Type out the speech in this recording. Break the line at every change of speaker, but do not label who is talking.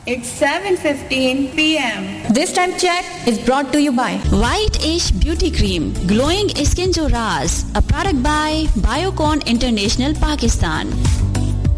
It's 7:15 p.m.
This time check is brought to you by
White Ash Beauty Cream, Glowing Skin Jo Raz, a product by Biocon International Pakistan.